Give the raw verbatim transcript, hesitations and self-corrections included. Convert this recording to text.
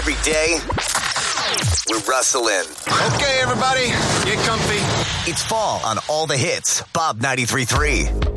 every day, we're rustling. Okay, everybody, get comfy. It's fall on All the Hits, Bob ninety-three point three.